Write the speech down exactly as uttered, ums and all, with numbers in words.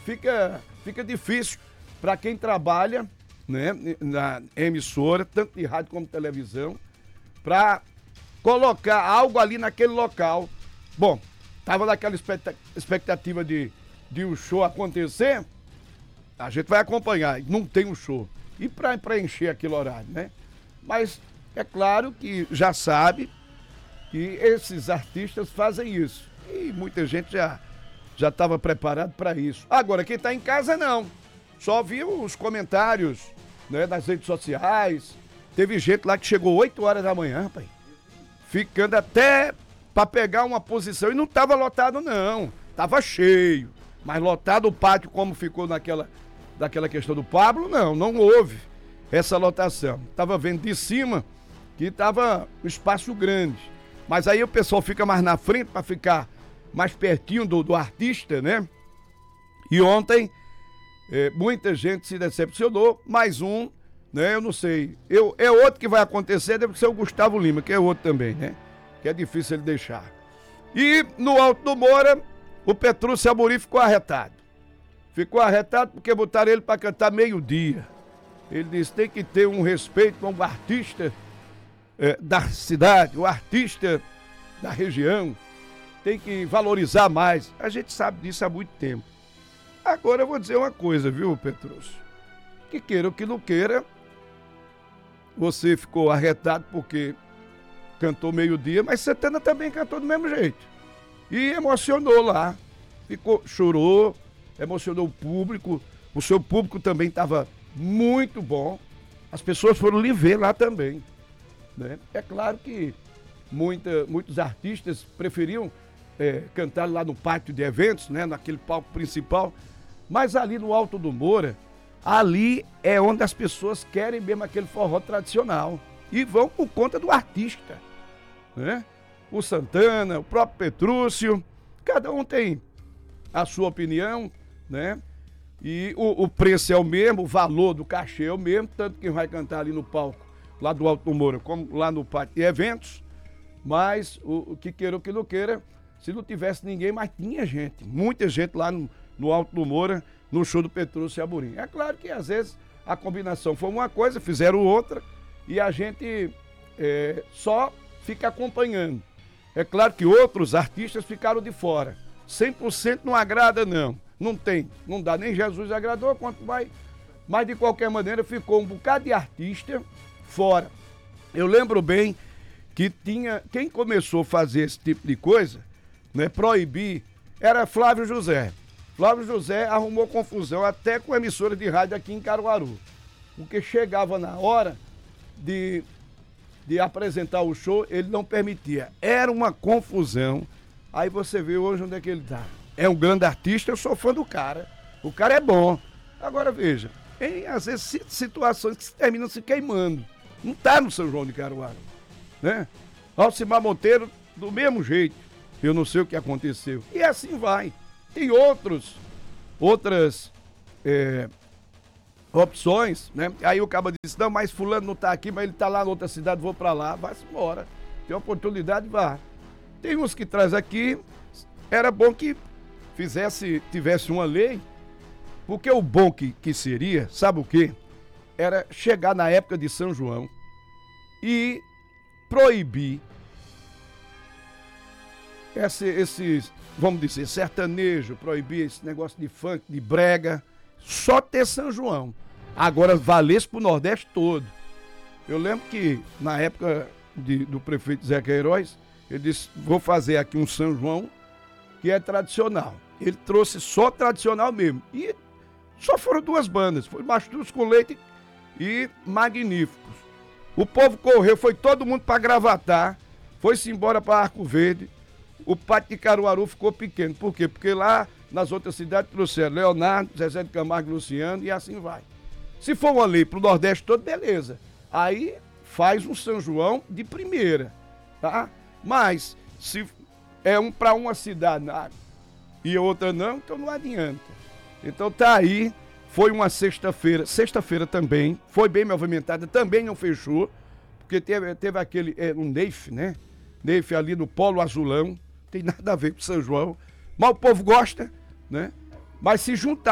fica, fica difícil para quem trabalha, né, na emissora, tanto de rádio como de televisão, para colocar algo ali naquele local. Bom, tava naquela expectativa de, de um show acontecer, a gente vai acompanhar, não tem um show. E para preencher aquele horário, né? Mas é claro que já sabe que esses artistas fazem isso. E muita gente já já estava preparado para isso. Agora, quem está em casa, não. Só viu os comentários, né, nas redes sociais. Teve gente lá que chegou oito horas da manhã, rapaz, ficando até para pegar uma posição. E não estava lotado, não. Estava cheio. Mas lotado o pátio, como ficou naquela, daquela questão do Pablo, não. Não houve essa lotação. Estava vendo de cima que estava um espaço grande. Mas aí o pessoal fica mais na frente para ficar mais pertinho do, do artista, né? E ontem, é, muita gente se decepcionou. Mais um, né? Eu não sei. Eu, é outro que vai acontecer, deve ser o Gustavo Lima, que é outro também, né? Que é difícil ele deixar. E no Alto do Moura, o Petrúcio Amorim ficou arretado. Ficou arretado porque botaram ele para cantar meio-dia. Ele disse, tem que ter um respeito com o artista é, da cidade, o artista da região. Tem que valorizar mais. A gente sabe disso há muito tempo. Agora eu vou dizer uma coisa, viu, Petrúcio? Que queira ou que não queira, você ficou arretado porque cantou meio-dia, mas Santana também cantou do mesmo jeito. E emocionou lá. Ficou, chorou, emocionou o público. O seu público também estava muito bom. As pessoas foram lhe ver lá também, né? É claro que muita, muitos artistas preferiam é, cantar lá no pátio de eventos, né, naquele palco principal, mas ali no Alto do Moura, ali é onde as pessoas querem mesmo aquele forró tradicional e vão por conta do artista, né? O Santana, o próprio Petrúcio, cada um tem a sua opinião, né? E o, o preço é o mesmo, o valor do cachê é o mesmo, tanto quem vai cantar ali no palco, lá do Alto do Moura, como lá no pátio de eventos. Mas o, o que queira ou que não queira, se não tivesse ninguém, mas tinha gente, muita gente lá no, no Alto do Moura, no show do Petrúcio Amorim. É claro que às vezes a combinação foi uma coisa, fizeram outra, e a gente é, só fica acompanhando. É claro que outros artistas ficaram de fora. cem por cento não agrada, não. Não tem, não dá, nem Jesus agradou, quanto vai. Mas de qualquer maneira ficou um bocado de artista fora. Eu lembro bem que tinha, quem começou a fazer esse tipo de coisa, né, proibir, era Flávio José. Flávio José arrumou confusão até com emissora de rádio aqui em Caruaru. Porque chegava na hora de, de apresentar o show, ele não permitia. Era uma confusão. Aí você vê hoje onde é que ele tá. É um grande artista, eu sou fã do cara. O cara é bom. Agora veja, tem às vezes situações que terminam se queimando. Não tá no São João de Caruaru, né? Alcimar Monteiro, do mesmo jeito. Eu não sei o que aconteceu. E assim vai. Tem outros, outras é, opções, né? Aí o cabo disse, não, mas fulano não tá aqui, mas ele tá lá na outra cidade, vou pra lá. Vai-se embora. Tem oportunidade, vá. Tem uns que traz aqui, era bom que fizesse, tivesse uma lei, porque o bom que, que seria, sabe o quê? Era chegar na época de São João e proibir esse, esses, vamos dizer, sertanejo, proibir esse negócio de funk, de brega, só ter São João. Agora valesse pro Nordeste todo. Eu lembro que na época de, do prefeito Zé Queiroz, ele disse, vou fazer aqui um São João que é tradicional. Ele trouxe só tradicional mesmo. E só foram duas bandas, foi Mastruz com Leite e Magníficos. O povo correu, foi todo mundo para Gravatar, foi-se embora para Arco Verde. O pátio de Caruaru ficou pequeno. Por quê? Porque lá nas outras cidades trouxeram Leonardo, Zezé de Camargo, Luciano e assim vai. Se for uma lei pro Nordeste todo, beleza. Aí faz um São João de primeira, tá? Mas se é um para uma cidade e outra não, então não adianta. Então tá aí, foi uma sexta-feira, sexta-feira também, foi bem movimentada, também não fechou, porque teve, teve aquele, é, um Neif, né? Neif ali no Polo Azulão, tem nada a ver com São João, mas o povo gosta, né? Mas se juntar